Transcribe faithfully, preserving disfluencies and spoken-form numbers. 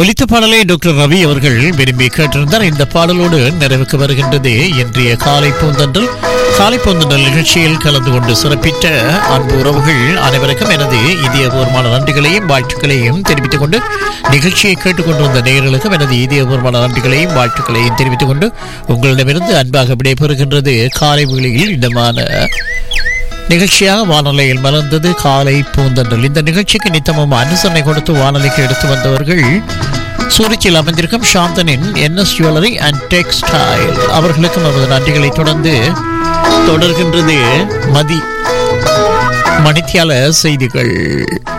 ஒலித்த பாடலை டாக்டர் ரவி அவர்கள் விரும்பி கேட்டிருந்தார். இந்த பாடலோடு நிறைவுக்கு வருகின்றது இன்றைய காலை பூந்தன்றல். காலை பூந்தன்றல் நிகழ்ச்சியில் கலந்து கொண்டு சிறப்பித்த அன்பு உறவுகள் அனைவருக்கும் எனது இதயபூர்வமான நன்றிகளையும் வாழ்த்துக்களையும் தெரிவித்துக் கொண்டு, நிகழ்ச்சியை கேட்டுக்கொண்டு வந்த நேயர்களுக்கும் எனது இதயபூர்வமான நன்றிகளையும் வாழ்த்துக்களையும் தெரிவித்துக் கொண்டு உங்களிடமிருந்து அன்பாக விடைபெறுகின்றது காலை வேளையில் இடமான நிகழ்ச்சியாக வானொலியில் மலர்ந்தது காலை பூந்தன்றல். இந்த நிகழ்ச்சிக்கு நித்தமும் அனுசரணை கொடுத்து வானொலிக்கு எடுத்து வந்தவர்கள் சூரிச்சில் அமைந்திருக்கும் சாந்தனின் என்எஸ் ஜுவல்லரி அண்ட் டெக்ஸ்டைல். அவர்களுக்கும் நமது நன்றிகளை தொடர்ந்து தொடர்கின்றது மதி மணித்தியால செய்திகள்.